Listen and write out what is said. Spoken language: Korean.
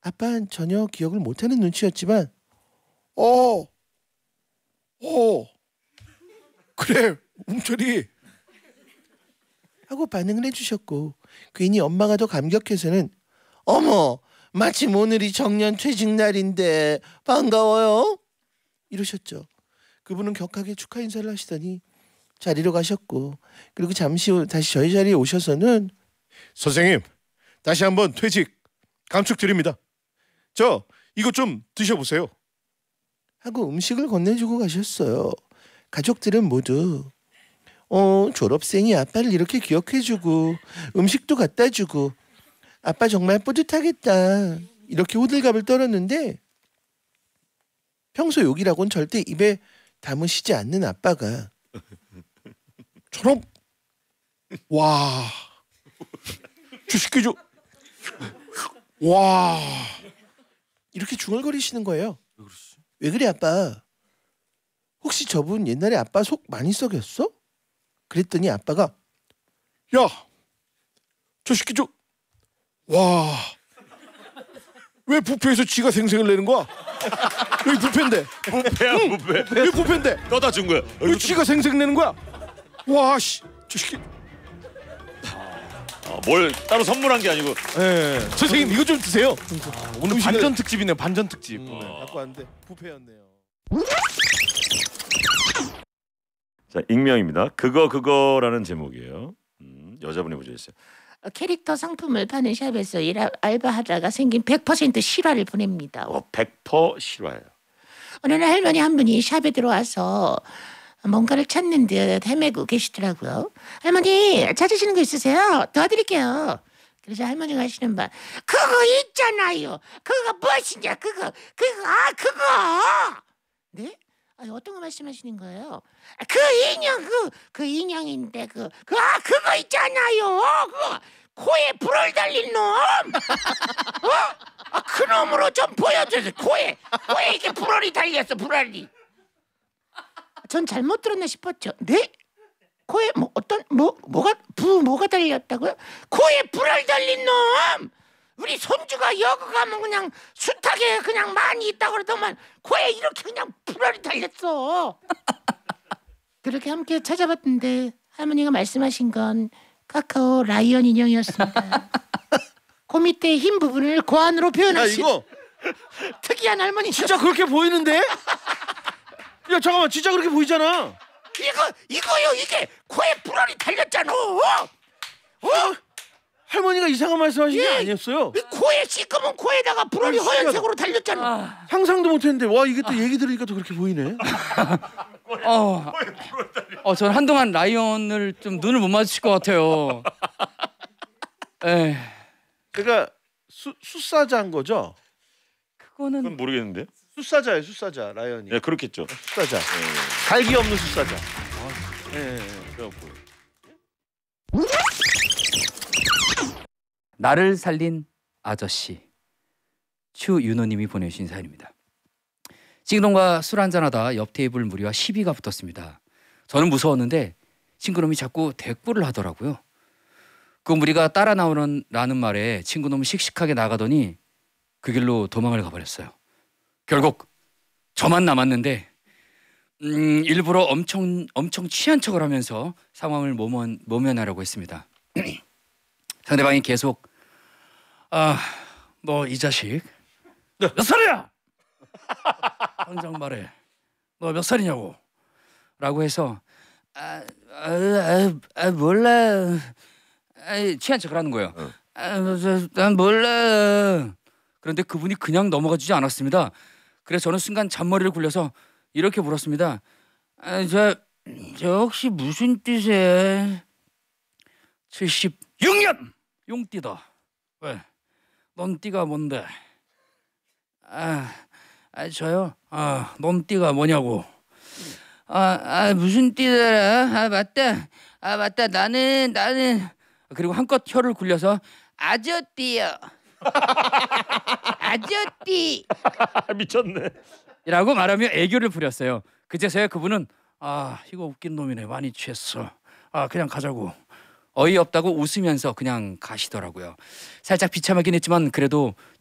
아빠는 전혀 기억을 못하는 눈치였지만 어, 그래 웅철이 하고 반응을 해주셨고 괜히 엄마가 더 감격해서는 어머 마침 오늘이 정년 퇴직 날인데 반가워요 이러셨죠. 그분은 격하게 축하 인사를 하시더니 자리로 가셨고 그리고 잠시 후 다시 저희 자리에 오셔서는 선생님 다시 한번 퇴직 감축드립니다. 저 이거 좀 드셔보세요 하고 음식을 건네주고 가셨어요. 가족들은 모두 졸업생이 아빠를 이렇게 기억해주고 음식도 갖다주고 아빠 정말 뿌듯하겠다 이렇게 호들갑을 떨었는데 평소 욕이라고는 절대 입에 담으시지 않는 아빠가 저런 와 주식기조 와 이렇게 중얼거리시는 거예요. 왜 그래 아빠? 혹시 저분 옛날에 아빠 속 많이 썩였어? 그랬더니 아빠가 야 저 새끼 와 왜 부페에서 지가 생색을 내는 거야? 여기 부페인데 부패야 부패. 왜 부페인데 떠다 준 거야. 왜 지가 생색 내는 거야? 와씨 저 새끼 뭘 따로 선물한 게 아니고. 선생님 이거 좀 드세요. 오늘 반전 특집이네요. 반전 특집. 갖고 왔는데 부페였네요. 자 익명입니다. 그거라는 제목이에요. 여자분이 보내주셨어요. 캐릭터 상품을 파는 샵에서 알바하다가 생긴 100% 실화를 보냅니다. 100% 실화예요. 어느 날 할머니 한 분이 샵에 들어와서 뭔가를 찾는 듯 헤매고 계시더라고요. 할머니 찾으시는 거 있으세요? 도와드릴게요. 그래서 할머니가 하시는 말 그거 있잖아요. 그거 무엇이냐 그거. 네? 어떤 거 말씀하시는 거예요? 그 인형 그 인형인데 그거 있잖아요. 그거 코에 불을 달린 놈. 그 놈으로 좀 보여줘서 코에 이게 불알이 달렸어 불알이. 전 잘못 들었나 싶었죠. 네? 코에 뭐가 달렸다고요? 코에 불알 달린 놈. 우리 손주가 여기 가면 그냥 숱하게 그냥 많이 있다고 그러더만 코에 이렇게 그냥 불알이 달렸어. 그렇게 함께 찾아봤는데 할머니가 말씀하신 건 카카오 라이언 인형이었습니다. 그 밑에 흰 부분을 고안으로 표현하신 이거 특이한 할머니. 진짜 그렇게 보이는데? 야 잠깐만 진짜 그렇게 보이잖아. 이거요 이게 코에 불알이 달렸잖아. 할머니가 이상한 말씀하신 게 아니었어요. 코에 시커먼 코에다가 불알이 하얀색으로 달렸잖아. 상상도 못했는데 와 이게 또 얘기 들으니까 또 그렇게 보이네. 저는 한동안 라이언을 좀 눈을 못 마주칠 것 같아요. 그러니까 숫사자인 거죠? 그건 모르겠는데. 숫사자예요 숫사자 라이언이. 네 그렇겠죠. 숫사자. 갈기 없는 숫사자. 그래갖고. 나를 살린 아저씨. 추윤호님이 보내주신 사연입니다. 싱그놈과 술 한잔하다 옆 테이블 무리와 시비가 붙었습니다. 저는 무서웠는데 친구놈이 자꾸 대꾸를 하더라고요. 그 무리가 따라 나오라는 말에 친구놈은 씩씩하게 나가더니 그 길로 도망을 가버렸어요. 결국 저만 남았는데 일부러 엄청 취한 척을 하면서 상황을 모면하려고 했습니다. 상대방이 계속 너 이 자식 몇 살이야? 당장 말해. 너 몇 살이냐고? 라고 해서 몰라. 취한 척을 하는 거예요. 난 몰라. 그런데 그분이 그냥 넘어가 주지 않았습니다. 그래서 저는 순간 잔머리를 굴려서 이렇게 물었습니다. 저 혹시 무슨 뜻이에요? 76년 용띠다. 왜? 넌 띠가 뭔데? 저요? 넌 띠가 뭐냐고? 무슨 띠더라? 맞다. 나는 그리고 한껏 혀를 굴려서 아저띠요. 아저띠. 미쳤네. 라고 말하며 애교를 부렸어요. 그제서야 그분은 이거 웃긴 놈이네. 많이 취했어. 그냥 가자고. 어이없다고 웃으면서 그냥 가시더라고요. 살짝 비참하긴 했지만 그래도